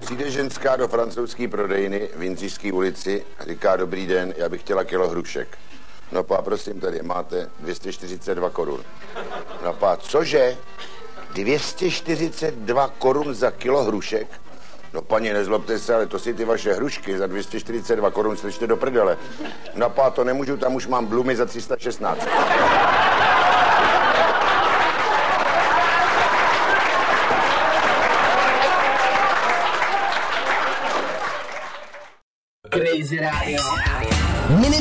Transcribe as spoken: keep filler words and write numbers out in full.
Přijde ženská do francouzské prodejny v Jindřišské ulici a říká: dobrý den, já bych chtěla kilo hrušek. No pá, prosím, tady máte dvě stě čtyřicet dva korun. No pá, cože? dvě stě čtyřicet dva korun za kilo hrušek? No paní, nezlobte se, ale to si ty vaše hrušky za dvě stě čtyřicet dva korun slyšte do prdele. No pá, to nemůžu, tam už mám blumy za tři sta šestnáct. Crazy Radio.